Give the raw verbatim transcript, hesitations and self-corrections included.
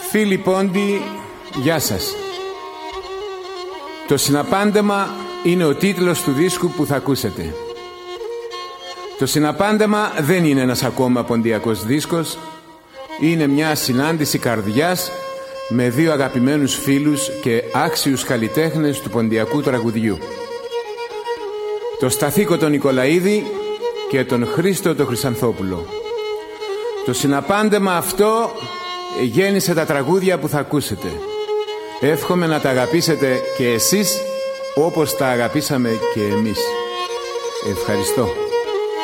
Φίλοι Πόντι, γεια σας. Το συναπάντεμα είναι ο τίτλος του δίσκου που θα ακούσετε. Το συναπάντεμα δεν είναι ένας ακόμα ποντιακός δίσκος. Είναι μια συνάντηση καρδιάς με δύο αγαπημένους φίλους και άξιους καλλιτέχνες του ποντιακού τραγουδιού. Το Σταθήκο τον Νικολαίδη και τον Χρήστο τον Χρυσανθόπουλο. Το συναπάντεμα αυτό γέννησε τα τραγούδια που θα ακούσετε. Εύχομαι να τα αγαπήσετε και εσείς όπως τα αγαπήσαμε και εμείς. Ευχαριστώ.